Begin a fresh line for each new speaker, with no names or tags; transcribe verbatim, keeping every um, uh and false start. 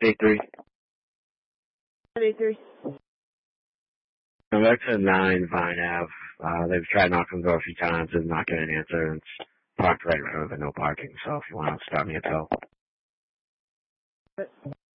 eight three.
eight three.
I'm back to nine Vine Ave. Uh, they've tried knocking on the door a few times and not getting an answer. And it's parked right over the no parking. So if you want to stop me at twelve.